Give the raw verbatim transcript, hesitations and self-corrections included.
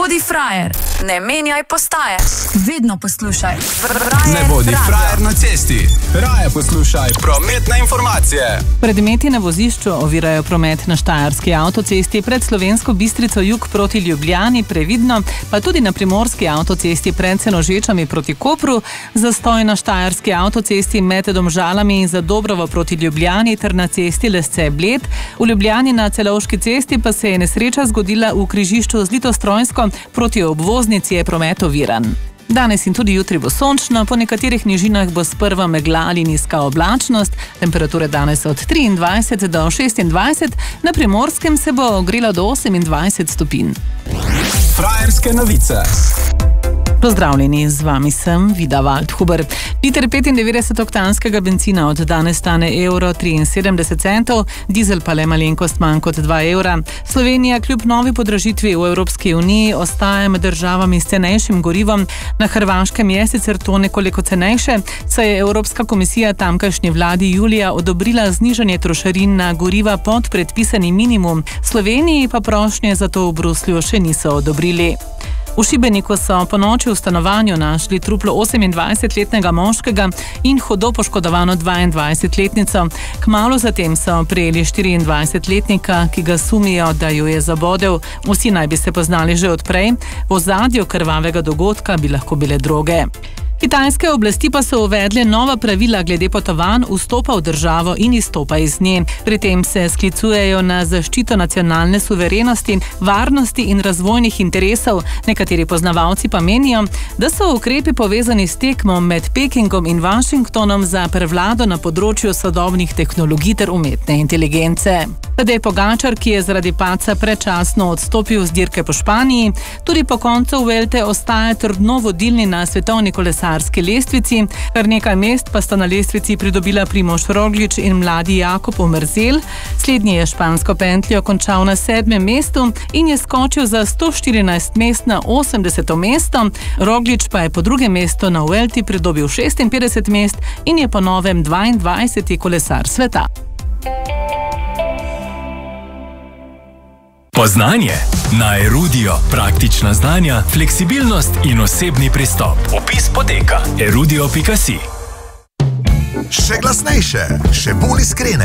bodi frajer, ne menjaj postaje. Vedno poslušaj Frajer Ne bodi radio. Frajer na cesti. Raje poslušaj prometne informacije. Predmeti na vozišču ovirajo promet na štajerski avtocesti pred Slovensko Bistrico jug proti Ljubljani previdno, pa tudi na primorski avtocesti pred Senožečami proti Kopru, zastoj na štajerski avtocesti med Domžalami in Zadobrovo proti Ljubljani ter na cesti Lesce-Bled. V Ljubljani na Celovški cesti pa se je nesreča zgodila v križišču z Litostrojsko, proti obvoznici je promet oviran. Danes in tudi jutri bo sončno, po nekaterih nižinah bo sprva megla ali nizka oblačnost, temperature danes od triindvajset do šestindvajset, na Primorskem se bo ogrelo do osemindvajset stopinj. Frajerske novice. Pozdravljeni, z vami sem Vida Waldhuber. Liter petindevetdesetoktanskega bencina od danes stane evro triinsedemdeset centov, dizel pa le malenkost manj kot dva evra. Slovenija kljub novi podražitvi v Evropski uniji ostaja med državami s cenejšim gorivom. Na Hrvaškem je sicer to nekoliko cenejše, saj je Evropska komisija tamkajšnji vladi julija odobrila znižanje trošarin na goriva pod predpisani minimum. Sloveniji pa prošnje za to v Bruslju še niso odobrili. V Šibeniku so ponoči v stanovanju našli truplo osemindvajsetletnega moškega in hudo poškodovano dvaindvajsetletnico. Kmalu zatem so prijeli štiriindvajsetletnika, ki ga sumijo, da jo je zabodel. Vsi naj bi se poznali že odprej. V ozadju krvavega dogodka bi lahko bile droge. Kitajske oblasti pa so uvedle nova pravila glede potovanj, vstopa v državo in izstopa iz nje. Pri tem se sklicujejo na zaščito nacionalne suverenosti, varnosti in razvojnih interesov. Nekateri poznavalci pa menijo, da so ukrepi povezani s tekmo med Pekingom in Washingtonom za prevlado na področju sodobnih tehnologij ter umetne inteligence. Tadej Pogačar, ki je zaradi padca predčasno odstopil z dirke po Španiji, tudi po koncu Vuelte ostaja trdno vodilni na svetovni kolesarski lestvici. Kar nekaj mest pa sta na lestvici pridobila Primož Roglič in mladi Jakob Omerzel. Slednji je špansko pentljo končal na sedmem mestu in je skočil za sto štirinajst mest na osemdeseto mesto. Roglič pa je po drugem mestu na Vuelti pridobil šestinpetdeset mest in je po novem dvaindvajseti kolesar sveta. Poznanje na Erudio. Praktična znanja, fleksibilnost in osebni pristop. Vpis poteka erudio pika si. Še glasnejše, še bolj iskrene.